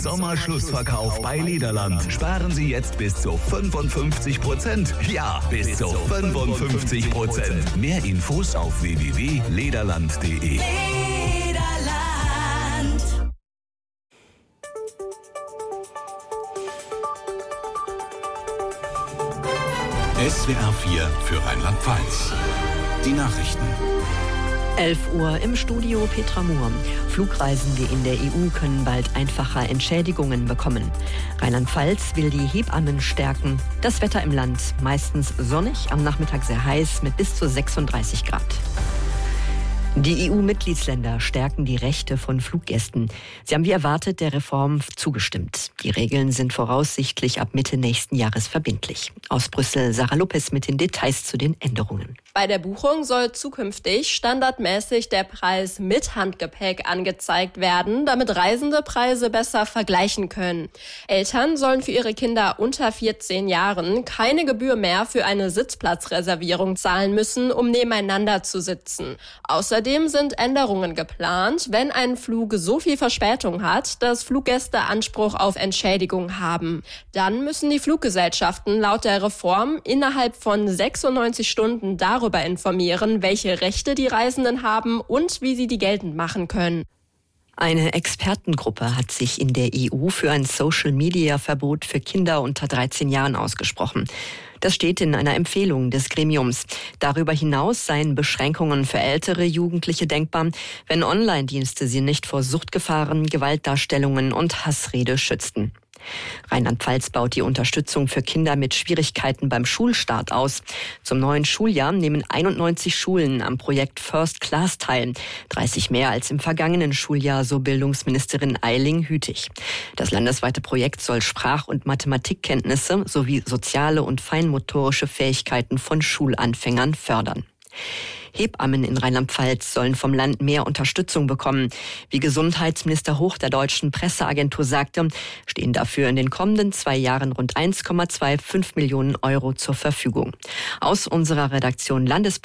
Sommerschlussverkauf bei Lederland. Sparen Sie jetzt bis zu 55%. Ja, bis zu 55%. Mehr Infos auf www.lederland.de. SWR 4 für Rheinland-Pfalz. Die Nachrichten. 11 Uhr im Studio Petra Muhr. Flugreisende in der EU können bald einfacher Entschädigungen bekommen. Rheinland-Pfalz will die Hebammen stärken. Das Wetter im Land meistens sonnig, am Nachmittag sehr heiß mit bis zu 36 Grad. Die EU-Mitgliedsländer stärken die Rechte von Fluggästen. Sie haben wie erwartet der Reform zugestimmt. Die Regeln sind voraussichtlich ab Mitte nächsten Jahres verbindlich. Aus Brüssel Sarah Lopez mit den Details zu den Änderungen. Bei der Buchung soll zukünftig standardmäßig der Preis mit Handgepäck angezeigt werden, damit Reisende Preise besser vergleichen können. Eltern sollen für ihre Kinder unter 14 Jahren keine Gebühr mehr für eine Sitzplatzreservierung zahlen müssen, um nebeneinander zu sitzen. Außerdem sind Änderungen geplant, wenn ein Flug so viel Verspätung hat, dass Fluggäste Anspruch auf Entschädigung haben. Dann müssen die Fluggesellschaften laut der Reform innerhalb von 96 Stunden darüber informieren, welche Rechte die Reisenden haben und wie sie die geltend machen können. Eine Expertengruppe hat sich in der EU für ein Social-Media-Verbot für Kinder unter 13 Jahren ausgesprochen. Das steht in einer Empfehlung des Gremiums. Darüber hinaus seien Beschränkungen für ältere Jugendliche denkbar, wenn Online-Dienste sie nicht vor Suchtgefahren, Gewaltdarstellungen und Hassrede schützten. Rheinland-Pfalz baut die Unterstützung für Kinder mit Schwierigkeiten beim Schulstart aus. Zum neuen Schuljahr nehmen 91 Schulen am Projekt First Class teil. 30 mehr als im vergangenen Schuljahr, so Bildungsministerin Eiling-Hütig. Das landesweite Projekt soll Sprach- und Mathematikkenntnisse sowie soziale und feinmotorische Fähigkeiten von Schulanfängern fördern. Hebammen in Rheinland-Pfalz sollen vom Land mehr Unterstützung bekommen. Wie Gesundheitsminister Hoch der deutschen Presseagentur sagte, stehen dafür in den kommenden 2 Jahren rund 1,25 Millionen Euro zur Verfügung. Aus unserer Redaktion Landespolitik